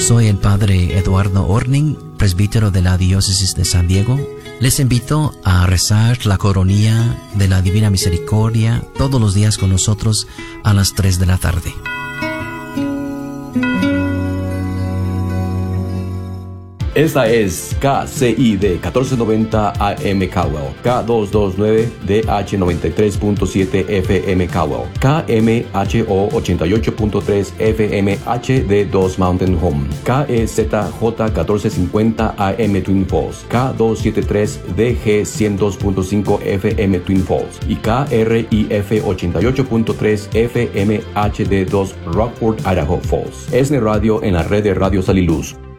Soy el Padre Eduardo Orning, presbítero de la Diócesis de San Diego. Les invito a rezar la coronilla de la Divina Misericordia todos los días con nosotros a las 3 de la tarde. Esta es KCID 1490 AM Caldwell, K229DH 93.7 FM Caldwell, KMHO 88.3 FM HD2 Mountain Home, KEZJ 1450 AM Twin Falls, K273DG 102.5 FM Twin Falls y KRIF 88.3 FM HD2 Rockford, Idaho Falls. Es Radio en la red de Radio Sal y Luz.